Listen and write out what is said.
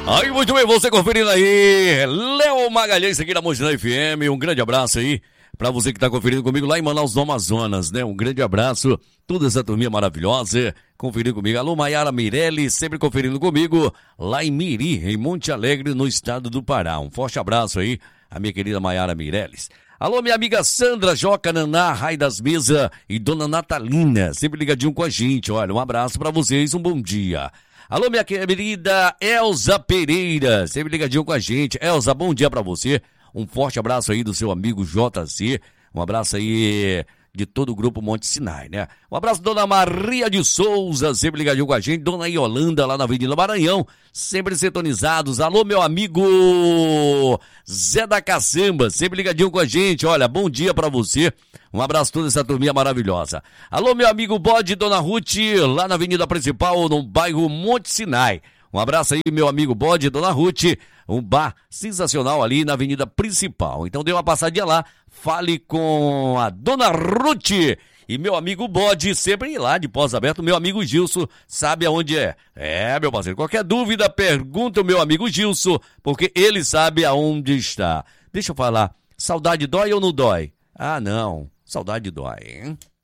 Aí, muito bem, você conferindo aí, Léo Magalhães aqui na Mogi FM, um grande abraço aí pra você que tá conferindo comigo lá em Manaus, no Amazonas, né? Um grande abraço, toda essa turminha maravilhosa, conferindo comigo. Alô, Maiara Mirelli, sempre conferindo comigo lá em Miri, em Monte Alegre, no estado do Pará. Um forte abraço aí, a minha querida Maiara Mirelles. Alô, minha amiga Sandra, Joca, Naná, Rai das Mesas e Dona Natalina, sempre ligadinho com a gente. Olha, um abraço pra vocês, um bom dia. Alô, minha querida Elza Pereira, sempre ligadinho com a gente. Elza, bom dia pra você. Um forte abraço aí do seu amigo JC. Um abraço aí de todo o grupo Monte Sinai, né? Um abraço, Dona Maria de Souza, sempre ligadinho com a gente. Dona Yolanda, lá na Avenida Maranhão, sempre sintonizados. Alô, meu amigo Zé da Caçamba, sempre ligadinho com a gente. Olha, bom dia pra você. Um abraço a toda essa turminha maravilhosa. Alô, meu amigo Bode, Dona Ruth, lá na Avenida Principal, no bairro Monte Sinai. Um abraço aí, meu amigo Bode, Dona Ruth, um bar sensacional ali na Avenida Principal. Então dê uma passadinha lá, fale com a Dona Ruth e meu amigo Bode, sempre lá de Pós Aberto, meu amigo Gilson, sabe aonde é? É, meu parceiro, qualquer dúvida, pergunta o meu amigo Gilson, porque ele sabe aonde está. Deixa eu falar, saudade dói ou não dói? Ah, não, saudade dói, hein?